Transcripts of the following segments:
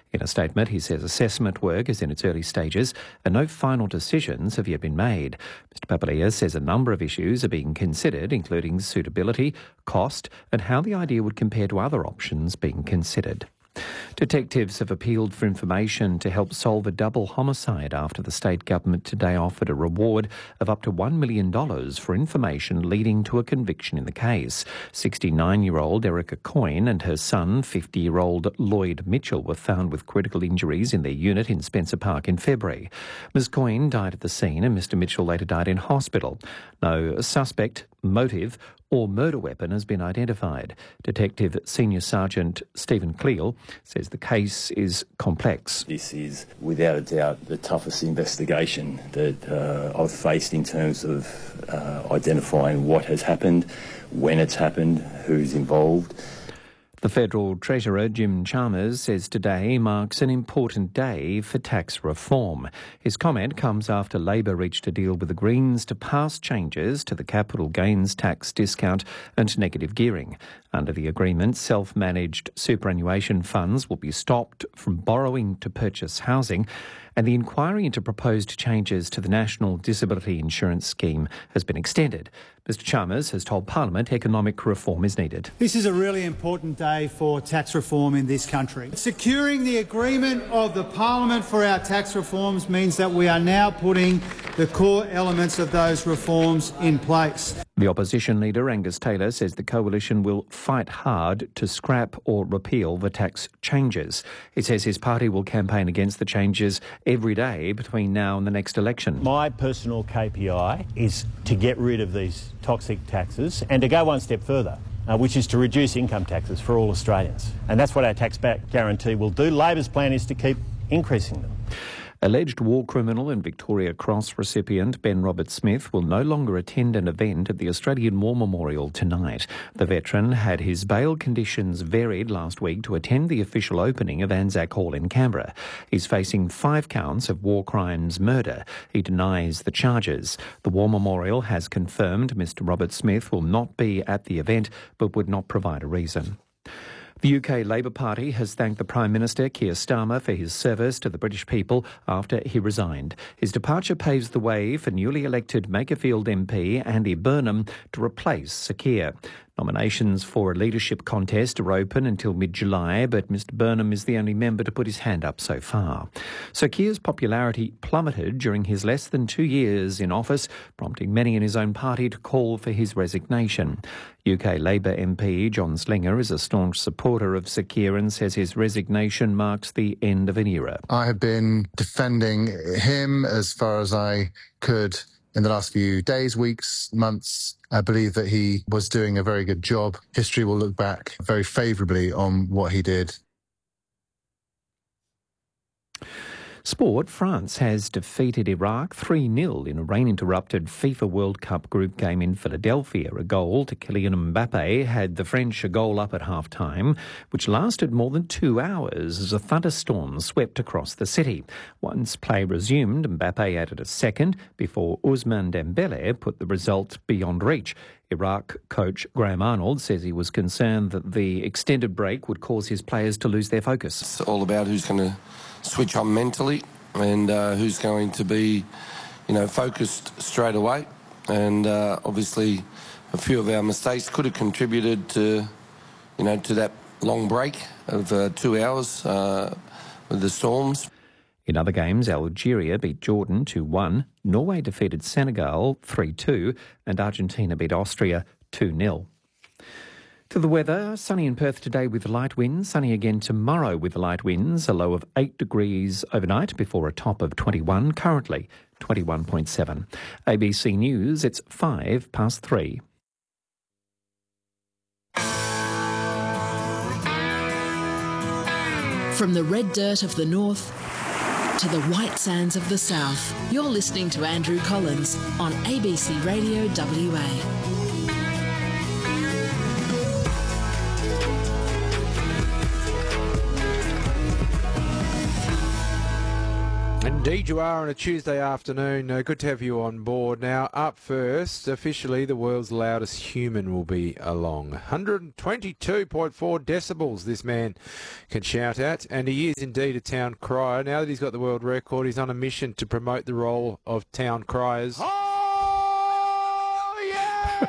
In a statement, he says assessment work is in its early stages and no final decisions have yet been made. Mr Papalia says a number of issues are being considered, including suitability, cost and how the idea would compare to other options being considered. Detectives have appealed for information to help solve a double homicide after the state government today offered a reward of up to $1 million for information leading to a conviction in the case. 69-year-old Erica Coyne and her son, 50-year-old Lloyd Mitchell, were found with critical injuries in their unit in Spencer Park in February. Ms Coyne died at the scene and Mr Mitchell later died in hospital. No suspect, motive or murder weapon has been identified. Detective Senior Sergeant Stephen Cleal says the case is complex. This is without a doubt the toughest investigation that I've faced in terms of identifying what has happened, when it's happened, who's involved. The Federal Treasurer, Jim Chalmers, says today marks an important day for tax reform. His comment comes after Labor reached a deal with the Greens to pass changes to the capital gains tax discount and negative gearing. Under the agreement, self-managed superannuation funds will be stopped from borrowing to purchase housing, and the inquiry into proposed changes to the National Disability Insurance Scheme has been extended. Mr Chalmers has told Parliament economic reform is needed. This is a really important day for tax reform in this country. Securing the agreement of the Parliament for our tax reforms means that we are now putting the core elements of those reforms in place. The opposition leader, Angus Taylor, says the coalition will fight hard to scrap or repeal the tax changes. He says his party will campaign against the changes every day between now and the next election. My personal KPI is to get rid of these toxic taxes and to go one step further, which is to reduce income taxes for all Australians. And that's what our tax back guarantee will do. Labor's plan is to keep increasing them. Alleged war criminal and Victoria Cross recipient Ben Roberts-Smith will no longer attend an event at the Australian War Memorial tonight. The veteran had his bail conditions varied last week to attend the official opening of Anzac Hall in Canberra. He's facing 5 counts of war crimes murder. He denies the charges. The War Memorial has confirmed Mr Roberts-Smith will not be at the event but would not provide a reason. The UK Labour Party has thanked the Prime Minister, Keir Starmer, for his service to the British people after he resigned. His departure paves the way for newly elected Makerfield MP Andy Burnham to replace Sir Keir. Nominations for a leadership contest are open until mid-July, but Mr Burnham is the only member to put his hand up so far. Sir Keir's popularity plummeted during his less than 2 years in office, prompting many in his own party to call for his resignation. UK Labour MP John Slinger is a staunch supporter of Sir Keir and says his resignation marks the end of an era. I have been defending him as far as I could in the last few days, weeks, months. I believe that he was doing a very good job. History will look back very favourably on what he did. Sport, France has defeated Iraq 3-0 in a rain-interrupted FIFA World Cup group game in Philadelphia. A goal to Kylian Mbappe had the French a goal up at half-time, which lasted more than 2 hours as a thunderstorm swept across the city. Once play resumed, Mbappe added a second before Ousmane Dembele put the result beyond reach. Iraq coach Graham Arnold says he was concerned that the extended break would cause his players to lose their focus. It's all about who's going to switch on mentally and who's going to be, focused straight away. And obviously a few of our mistakes could have contributed to that long break of 2 hours with the storms. In other games, Algeria beat Jordan 2-1, Norway defeated Senegal 3-2 and Argentina beat Austria 2-0. To the weather, sunny in Perth today with light winds, sunny again tomorrow with light winds, a low of 8 degrees overnight before a top of 21, currently 21.7. ABC News, it's 3:05. From the red dirt of the north to the white sands of the south, you're listening to Andrew Collins on ABC Radio WA. And Indeed you are on a Tuesday afternoon. Good to have you on board. Now, up first, officially, the world's loudest human will be along. 122.4 decibels this man can shout at, and he is indeed a town crier. Now that he's got the world record, he's on a mission to promote the role of town criers. Oh,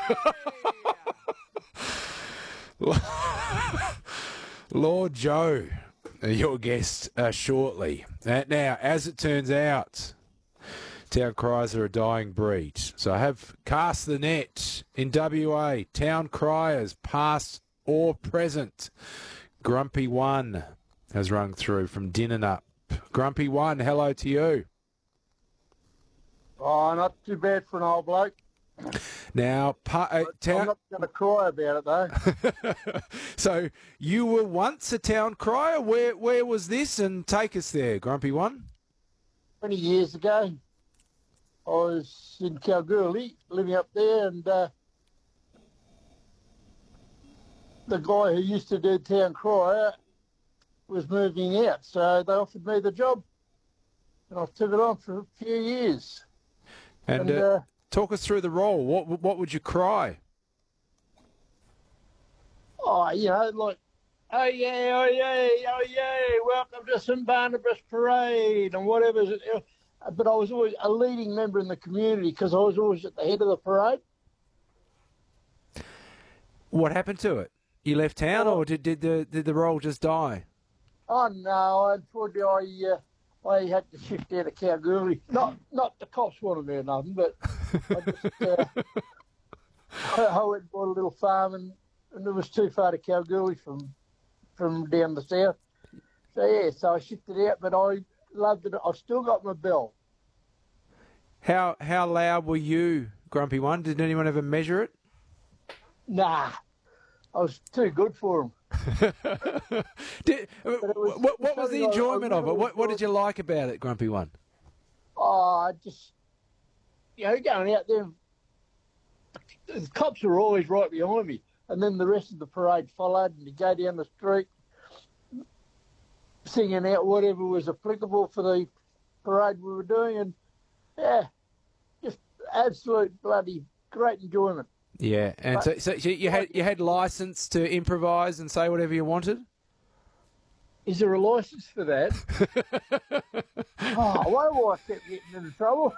yeah! Lord Joe, your guest shortly. Now, as it turns out, town criers are a dying breed. So I have cast the net in WA. Town criers, past or present. Grumpy One has rung through from Dinnunup. Grumpy One, hello to you. Oh, not too bad for an old bloke. Now, I'm not going to cry about it, though. So, you were once a town crier? Where was this? And take us there, Grumpy One. 20 years ago, I was in Kalgoorlie, living up there, and the guy who used to do town crier was moving out, so they offered me the job, and I took it on for a few years. And talk us through the role. What would you cry? Oh, you know, like, oh yeah, oh yeah, oh yeah, welcome to St Barnabas Parade and whatever. But I was always a leading member in the community because I was always at the head of the parade. What happened to it? You left town, or did the role just die? Oh no, unfortunately I had to shift out of Kalgoorlie. Not the cops wanted me or nothing, but I just I went and bought a little farm, and it was too far to Kalgoorlie from down the south. So yeah, so I shifted out, but I loved it. I've still got my bell. How loud were you, Grumpy One? Did anyone ever measure it? Nah, I was too good for them. What was the enjoyment of it? What did you like about it, Grumpy One? Oh, just, you know, going out there, the cops were always right behind me, and then the rest of the parade followed, and you go down the street singing out whatever was applicable for the parade we were doing, and yeah, just absolute bloody great enjoyment. Yeah, and so you had license to improvise and say whatever you wanted? Is there a license for that? Oh, why do I keep getting into trouble?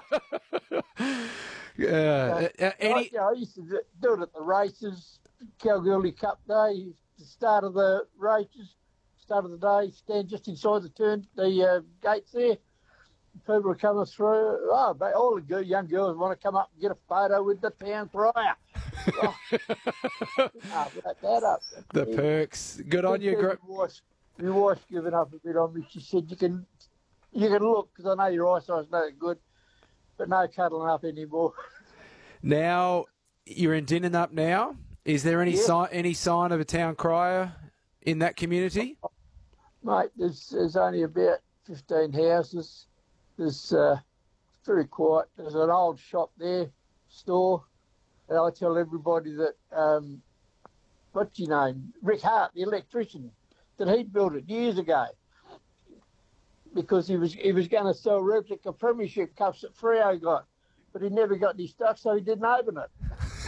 I used to do it at the races, Kalgoorlie Cup Day, the start of the races, start of the day, stand just inside the gates there. People were coming through. Oh, but all the young girls want to come up and get a photo with the town crier. Oh, wrap that up. The perks. Good on you, Your wife's given up a bit on me. She said, you can look, because I know your eyesight's not good, but no cuddling up anymore. Now, you're in Dinnunup now. Is there any sign of a town crier in that community? Mate, there's only about 15 houses. There's very quiet. There's an old shop there, store, and I tell everybody that, what's your name? Rick Hart, the electrician, that he'd built it years ago because he was going to sell replica premiership cups that Freo got, but he never got any stock, so he didn't open it.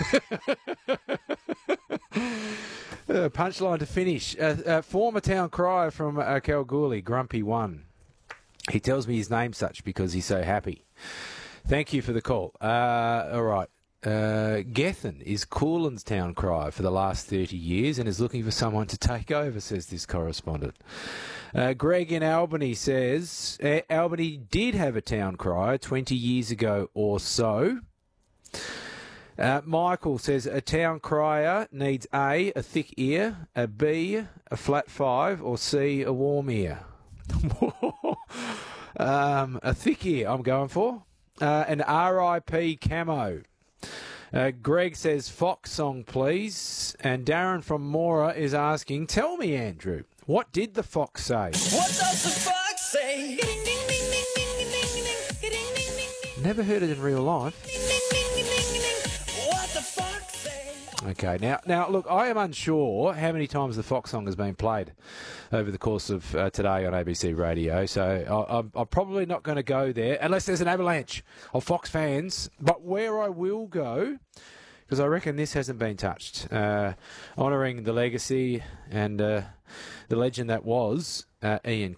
Punchline to finish. Former town crier from Kalgoorlie, Grumpy One. He tells me his name's such because he's so happy. Thank you for the call. All right. Gethin is Coolan's town crier for the last 30 years and is looking for someone to take over, says this correspondent. Greg in Albany says, Albany did have a town crier 20 years ago or so. Michael says, a town crier needs A, a thick ear, a B, a flat 5, or C, a warm ear. A thick ear I'm going for. An RIP camo. Greg says, Fox song, please. And Darren from Mora is asking, tell me, Andrew, what did the Fox say? What does the fox say? Never heard it in real life. What the fox say? Okay. Now, look, I am unsure how many times the Fox song has been played over the course of today on ABC Radio, so I'm probably not going to go there unless there's an avalanche of Fox fans. But where I will go, because I reckon this hasn't been touched, honouring the legacy and the legend that was Ian